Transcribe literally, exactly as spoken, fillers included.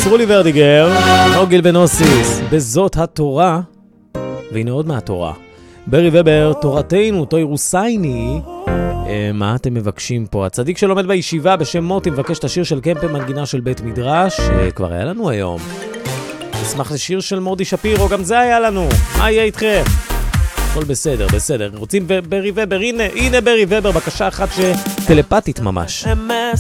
רולי ורדיגר, נוגיל ונוסיס, בזאת התורה, והנה עוד מהתורה. ברי ובר, תורתנו, תוירוסייני. מה אתם מבקשים פה? הצדיק שלומד בישיבה בשם מוטי מבקש את השיר של קמפה מנגינה של בית מדרש, כבר היה לנו היום. נשמח לשיר של מורדי שפירו, גם זה היה לנו. מה יהיה איתכם? הכל בסדר, בסדר. רוצים ברי ובר, הנה, הנה ברי ובר, בקשה אחת שטלפתית ממש.